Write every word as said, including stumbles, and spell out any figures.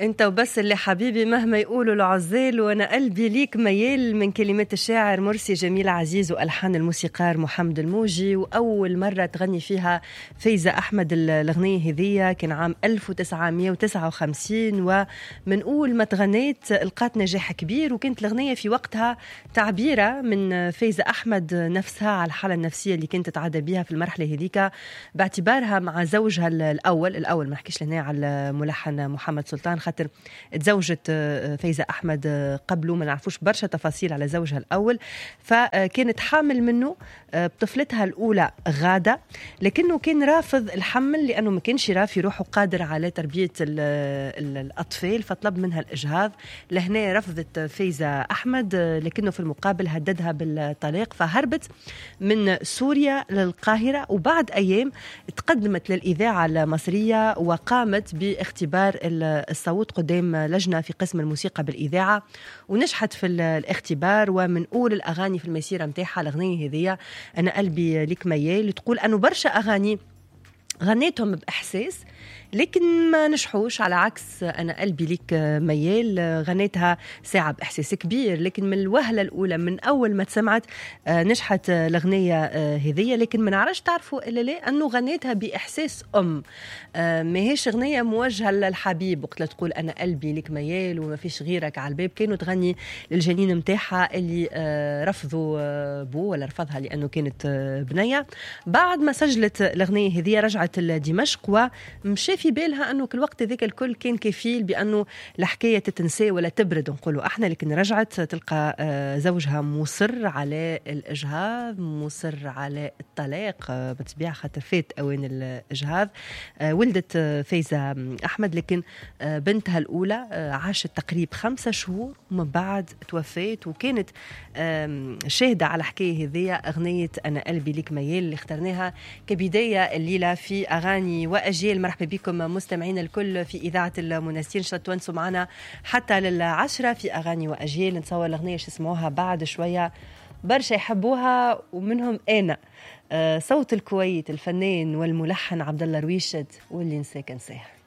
انت وبس اللي حبيبي مهما يقولوا العزال، وانا قلبي ليك ميال، من كلمات الشاعر مرسي جميل عزيز والحان الموسيقار محمد الموجي. واول مره تغني فيها فايزه احمد الاغنيه هذية كان عام ألف وتسعمية وتسعة وخمسين، ومن اول ما تغنيت لقات نجاح كبير. وكانت الاغنيه في وقتها تعبيره من فايزه احمد نفسها على الحاله النفسيه اللي كانت تتعدى بها في المرحله هذيك، باعتبارها مع زوجها الاول الاول ما نحكيش لهنا على الملحن محمد سلطان، خاطر تزوجت فايزة أحمد قبله، ما نعرفوش برشا تفاصيل على زوجها الأول. فكانت حامل منه بطفلتها الأولى غادة، لكنه كان رافض الحمل لأنه ما كانش رافي روحه قادر على تربية الأطفال، فطلب منها الإجهاض. لهنا رفضت فايزة أحمد، لكنه في المقابل هددها بالطلاق، فهربت من سوريا للقاهرة. وبعد أيام تقدمت للإذاعة المصرية وقامت باختبار الصوت قدام لجنة في قسم الموسيقى بالإذاعة، ونجحت في الاختبار. ومن أول الأغاني في المسيرة متاعها الأغنية هذية أنا قلبي لك ميال، تقول أنه برشا أغاني غنيتهم بإحساس لكن ما نجحوش، على عكس أنا قلبي ليك ميال غنيتها ساعة بإحساس كبير، لكن من الوهلة الأولى من أول ما تسمعت نجحت الأغنية هذية. لكن ما نعرفش تعرفوا إلا ليه أنه غنيتها بإحساس أم، ما هيش أغنية موجهة للحبيب وقت تقول أنا قلبي ليك ميال وما فيش غيرك على الباب. كانوا تغني للجنين متاعها اللي رفضوا بو ولا رفضها لأنه كانت بنية. بعد ما سجلت الأغنية هذية رجعت لدمشق، ومشي في بالها أنه كل وقت ذيك الكل كان كفيل بأنه الحكاية تتنسى ولا تبرد نقولوا احنا، لكن رجعت تلقى زوجها مصر على الإجهاض، مصر على الطلاق بطبيعة خاطر فات أوان الإجهاض. ولدت فايزة أحمد، لكن بنتها الأولى عاشت تقريبا خمسة شهور ومن بعد توفيت. وكانت شاهدة على حكاية هذية أغنية أنا قلبي لك ميال اللي اخترناها كبداية الليلة في أغاني وأجيال. مرحبا بكم مستمعين الكل في إذاعة المنسين، إن شاء الله تونسوا معنا حتى للعشرة في أغاني وأجيال. نتصور الأغنية شو اسموها بعد شوية برشا يحبوها ومنهم أنا، صوت الكويت الفنان والملحن عبد الله رويشد واللي نساك نساه.